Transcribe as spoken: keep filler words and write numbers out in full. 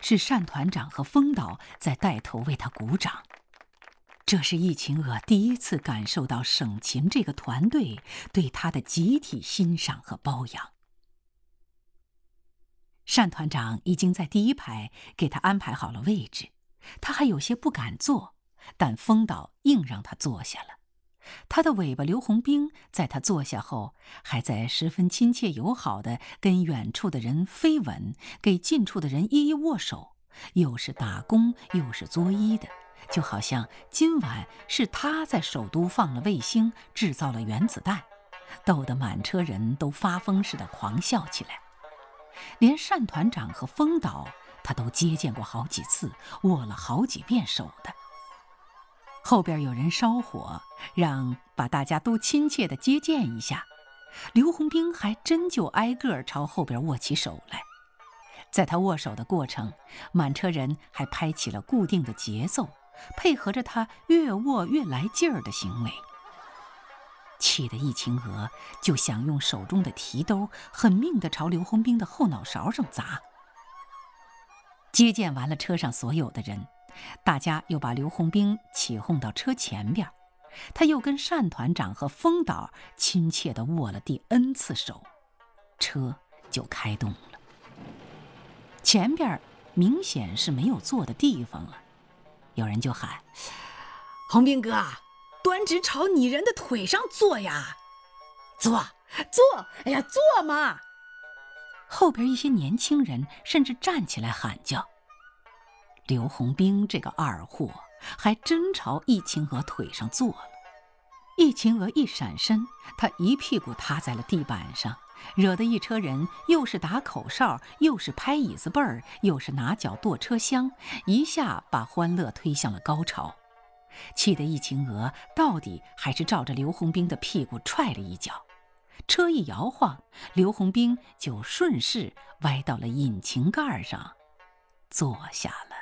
是单团长和风导在带头为他鼓掌。这是易秦娥第一次感受到省琴这个团队对他的集体欣赏和包养。单团长已经在第一排给他安排好了位置，他还有些不敢坐，但风导硬让他坐下了。他的尾巴刘洪兵在他坐下后，还在十分亲切友好地跟远处的人飞吻，给近处的人一一握手，又是打工又是作揖的，就好像今晚是他在首都放了卫星，制造了原子弹，逗得满车人都发疯似的狂笑起来。连单团长和风导他都接见过好几次，握了好几遍手的。后边有人烧火，让把大家都亲切地接见一下，刘洪兵还真就挨个朝后边握起手来。在他握手的过程，满车人还拍起了固定的节奏，配合着他越握越来劲儿的行为。气得易秦娥就想用手中的提兜狠命地朝刘洪兵的后脑勺上砸。接见完了车上所有的人，大家又把刘洪兵起哄到车前边，他又跟单团长和风导亲切地握了第 N 次手，车就开动了。前边明显是没有坐的地方了，有人就喊：“洪兵哥，端直朝你人的腿上坐呀！坐坐，哎呀，坐嘛！”后边一些年轻人甚至站起来喊叫。刘洪兵这个二货还真朝易秦娥腿上坐了。易秦娥一闪身，他一屁股塌在了地板上，惹得一车人又是打口哨，又是拍椅子背儿，又是拿脚跺车厢，一下把欢乐推向了高潮。气得易秦娥到底还是照着刘洪兵的屁股踹了一脚，车一摇晃，刘洪兵就顺势歪到了引擎盖上，坐下了。